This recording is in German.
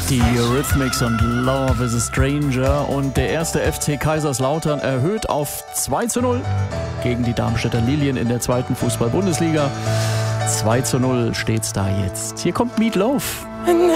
Die Eurythmics und Love is a Stranger und der erste FC Kaiserslautern erhöht auf 2:0 gegen die Darmstädter Lilien in der 2. Fußball-Bundesliga. 2:0 steht's da jetzt. Hier kommt Meat Loaf. And